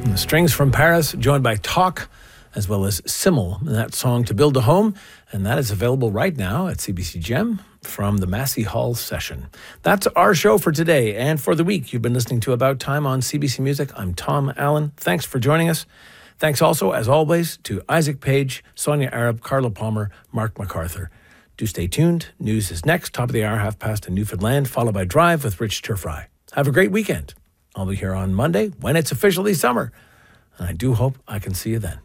And the Strings from Paris, joined by Talk, as well as Simmel, and that song To Build a Home. And that is available right now at CBC Gem from the Massey Hall session. That's our show for today and for the week. You've been listening to About Time on CBC Music. I'm Tom Allen. Thanks for joining us. Thanks also, as always, to Isaac Page, Sonia Arab, Carla Palmer, Mark MacArthur. Do stay tuned. News is next, top of the hour, 1:30 in Newfoundland, followed by Drive with Rich Turfry. Have a great weekend. I'll be here on Monday when it's officially summer. And I do hope I can see you then.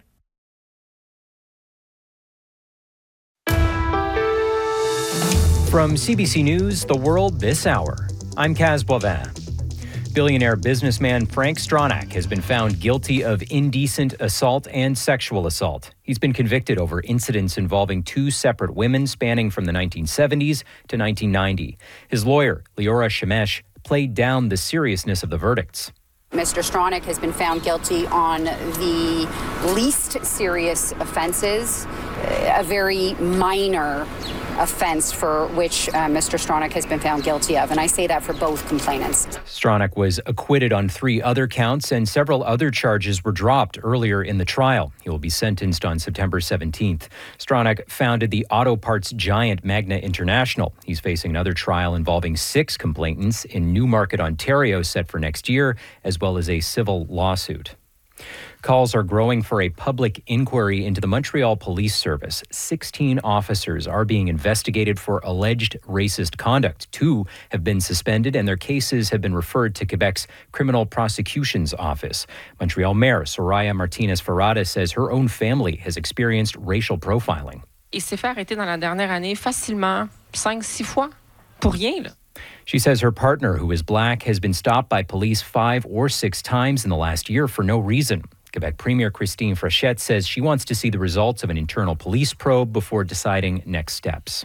From CBC News, The World This Hour, I'm Kaz Boivin. Billionaire businessman Frank Stronach has been found guilty of indecent assault and sexual assault. He's been convicted over incidents involving two separate women spanning from the 1970s to 1990. His lawyer, Leora Shemesh, played down the seriousness of the verdicts. Mr. Stronach has been found guilty on the least serious offenses, a very minor offense for which Mr. Stronach has been found guilty of, and I say that for both complainants. Stronach was acquitted on 3 other counts, and several other charges were dropped earlier in the trial. He will be sentenced on September 17th. Stronach founded the auto parts giant Magna International. He's facing another trial involving 6 complainants in Newmarket, Ontario, set for next year, as well as a civil lawsuit. Calls are growing for a public inquiry into the Montreal Police Service. 16 officers are being investigated for alleged racist conduct. 2 have been suspended and their cases have been referred to Quebec's Criminal Prosecutions Office. Montreal Mayor Soraya Martinez-Ferrada says her own family has experienced racial profiling. Il s'est fait arrêter dans la dernière année facilement 5-6 fois pour rien, là. She says her partner, who is black, has been stopped by police 5 or 6 times in the last year for no reason. Quebec Premier Christine Frechette says she wants to see the results of an internal police probe before deciding next steps.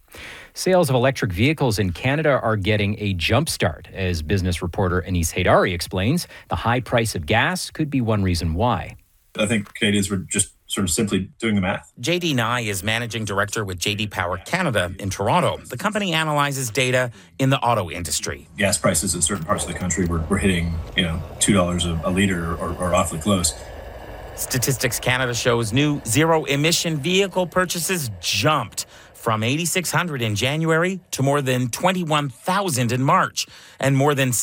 Sales of electric vehicles in Canada are getting a jump start. As business reporter Anis Haidari explains, the high price of gas could be one reason why. I think Canadians were just sort of simply doing the math. JD Nye is managing director with JD Power Canada in Toronto. The company analyzes data in the auto industry. Gas prices in certain parts of the country were hitting, $2 a liter or awfully close. Statistics Canada shows new zero-emission vehicle purchases jumped from 8,600 in January to more than 21,000 in March and more than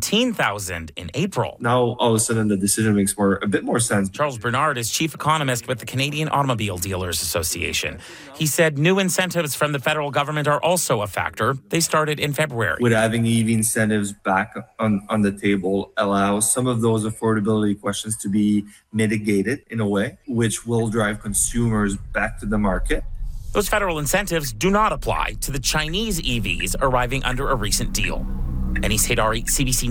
17,000 in April. Now, all of a sudden, the decision makes a bit more sense. Charles Bernard is chief economist with the Canadian Automobile Dealers Association. He said new incentives from the federal government are also a factor. They started in February. With having EV incentives back on the table allows some of those affordability questions to be mitigated in a way, which will drive consumers back to the market. Those federal incentives do not apply to the Chinese EVs arriving under a recent deal. Anis Haidari, CBC News.